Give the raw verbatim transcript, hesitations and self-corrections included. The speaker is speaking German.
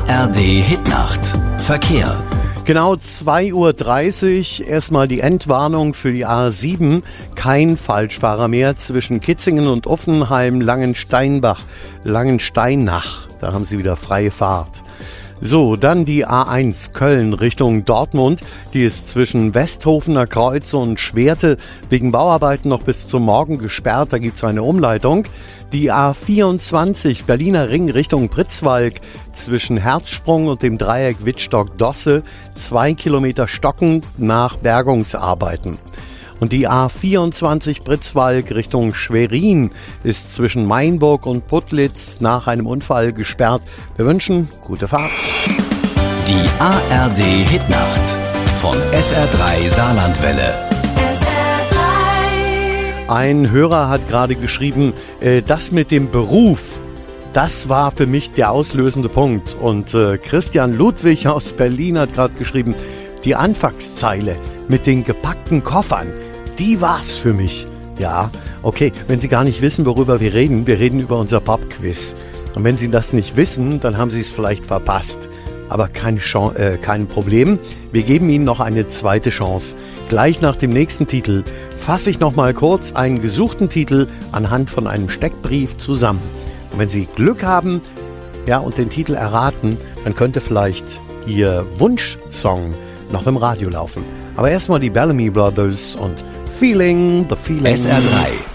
R D Hitnacht. Verkehr. Genau zwei Uhr dreißig, erstmal die Endwarnung für die A sieben. Kein Falschfahrer mehr zwischen Kitzingen und Uffenheim, Langensteinbach, Langensteinach. Da haben Sie wieder freie Fahrt. So, dann die A eins Köln Richtung Dortmund. Die ist zwischen Westhofener Kreuz und Schwerte wegen Bauarbeiten noch bis zum Morgen gesperrt. Da gibt es eine Umleitung. Die A vierundzwanzig Berliner Ring Richtung Pritzwalk zwischen Herzsprung und dem Dreieck Wittstock-Dosse. Zwei Kilometer stockend nach Bergungsarbeiten. Und die A vierundzwanzig Pritzwalk Richtung Schwerin ist zwischen Mainburg und Putlitz nach einem Unfall gesperrt. Wir wünschen gute Fahrt. Die A R D Hitnacht von S R drei Saarlandwelle. Ein Hörer hat gerade geschrieben, äh, das mit dem Beruf, das war für mich der auslösende Punkt. Und äh, Christian Ludwig aus Berlin hat gerade geschrieben, die Anfangszeile mit den gepackten Koffern, die war's für mich. Ja, okay, wenn Sie gar nicht wissen, worüber wir reden, wir reden über unser Pop-Quiz. Und wenn Sie das nicht wissen, dann haben Sie es vielleicht verpasst. Aber keine Chance, äh, kein Problem, wir geben Ihnen noch eine zweite Chance. Gleich nach dem nächsten Titel fasse ich noch mal kurz einen gesuchten Titel anhand von einem Steckbrief zusammen. Und wenn Sie Glück haben, ja, und den Titel erraten, dann könnte vielleicht Ihr Wunschsong noch im Radio laufen. Aber erstmal die Bellamy Brothers und Feeling the Feeling. S R drei